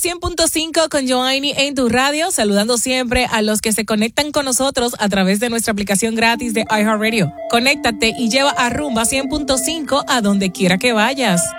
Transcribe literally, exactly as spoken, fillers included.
cien punto cinco con Joanny en tu radio, saludando siempre a los que se conectan con nosotros a través de nuestra aplicación gratis de iHeartRadio. Conéctate y lleva a Rumba cien punto cinco a donde quiera que vayas.